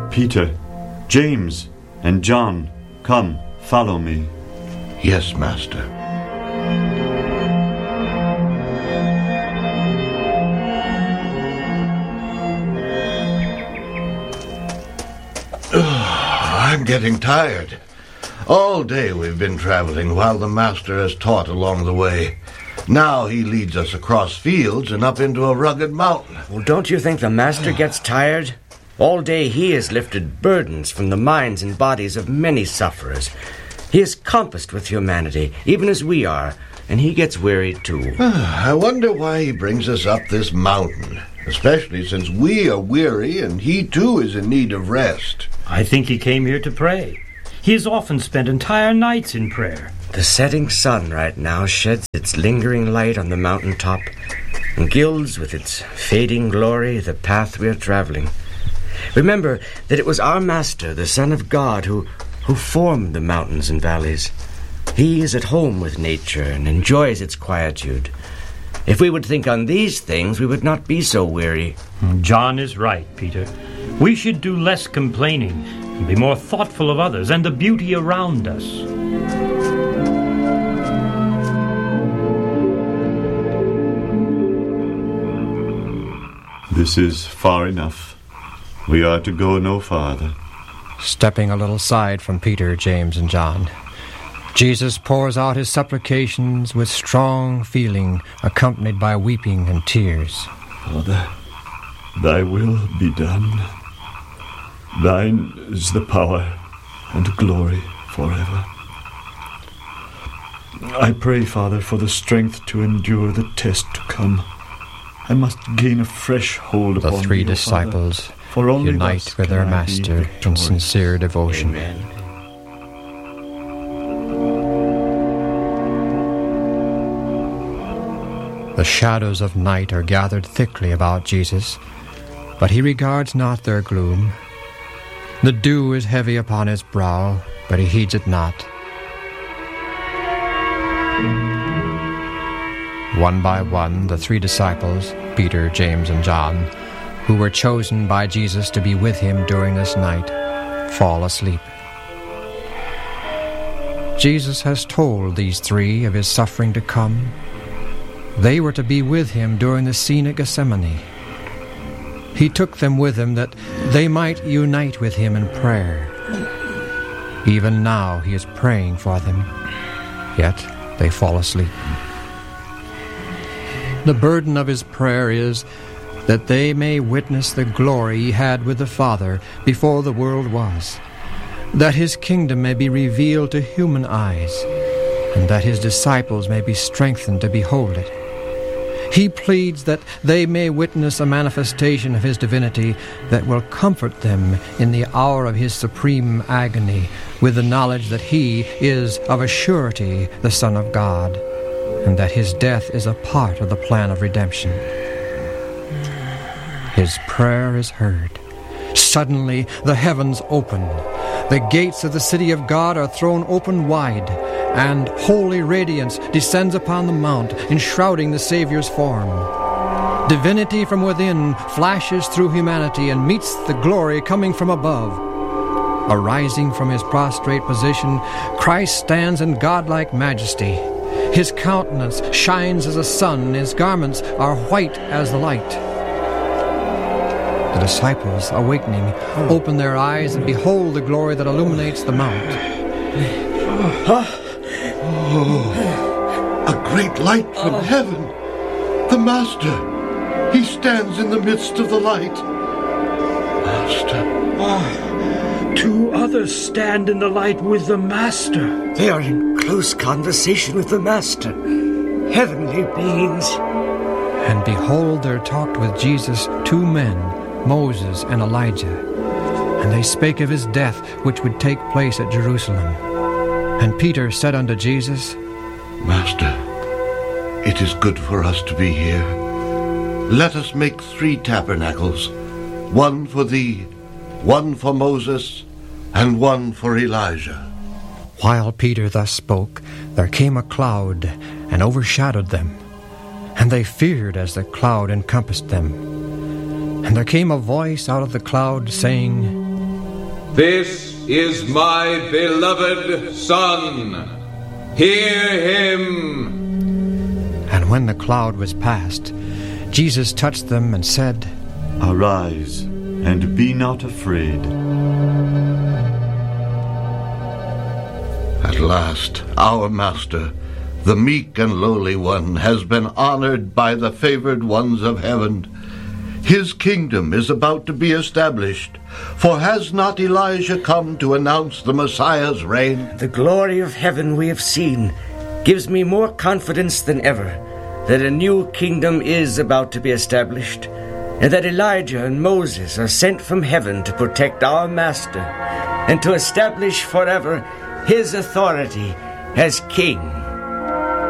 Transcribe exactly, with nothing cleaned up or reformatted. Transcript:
Peter, James, and John, come, follow me. Yes, Master. I'm getting tired. All day we've been traveling while the Master has taught along the way. Now he leads us across fields and up into a rugged mountain. Well, don't you think the Master gets tired? All day he has lifted burdens from the minds and bodies of many sufferers. He is compassed with humanity, even as we are, and he gets weary too. I wonder why he brings us up this mountain, especially since we are weary and he too is in need of rest. I think he came here to pray. He has often spent entire nights in prayer. The setting sun right now sheds its lingering light on the mountaintop and gilds with its fading glory the path we are traveling. Remember that it was our Master, the Son of God, who, who formed the mountains and valleys. He is at home with nature and enjoys its quietude. If we would think on these things, we would not be so weary. John is right, Peter. We should do less complaining and be more thoughtful of others and the beauty around us. This is far enough. We are to go no farther. Stepping a little aside from Peter, James, and John, Jesus pours out his supplications with strong feeling, accompanied by weeping and tears. Father, thy will be done. Thine is the power and glory forever. I pray, Father, for the strength to endure the test to come. I must gain a fresh hold upon the three thee, disciples Father, for only unite with their Master in sincere devotion. Amen. The shadows of night are gathered thickly about Jesus, but he regards not their gloom. The dew is heavy upon his brow, but he heeds it not. One by one, the three disciples, Peter, James, and John, who were chosen by Jesus to be with him during this night, fall asleep. Jesus has told these three of his suffering to come. They were to be with him during the scene at Gethsemane. He took them with him that they might unite with him in prayer. Even now he is praying for them, yet they fall asleep. The burden of his prayer is that they may witness the glory he had with the Father before the world was, that his kingdom may be revealed to human eyes, and that his disciples may be strengthened to behold it. He pleads that they may witness a manifestation of his divinity that will comfort them in the hour of his supreme agony, with the knowledge that he is of a surety the Son of God, and that his death is a part of the plan of redemption. His prayer is heard. Suddenly the heavens open. The gates of the city of God are thrown open wide, and holy radiance descends upon the mount, enshrouding the Savior's form. Divinity from within flashes through humanity and meets the glory coming from above. Arising from his prostrate position, Christ stands in godlike majesty. His countenance shines as a sun, his garments are white as the light. The disciples, awakening, open their eyes and behold the glory that illuminates the mount. Oh, a great light from heaven. The Master. He stands in the midst of the light. Master. Oh, two others stand in the light with the Master. They are in close conversation with the Master. Heavenly beings. And behold, there talked with Jesus two men, Moses and Elijah. And they spake of his death, which would take place at Jerusalem. And Peter said unto Jesus, Master, it is good for us to be here. Let us make three tabernacles, one for thee, one for Moses, and one for Elijah. While Peter thus spoke, there came a cloud and overshadowed them, and they feared as the cloud encompassed them. And there came a voice out of the cloud, saying, This is my beloved Son. Hear him. And when the cloud was past, Jesus touched them and said, Arise, and be not afraid. At last, our Master, the meek and lowly one, has been honored by the favored ones of heaven. His kingdom is about to be established, for has not Elijah come to announce the Messiah's reign? The glory of heaven we have seen gives me more confidence than ever that a new kingdom is about to be established, and that Elijah and Moses are sent from heaven to protect our Master and to establish forever his authority as king.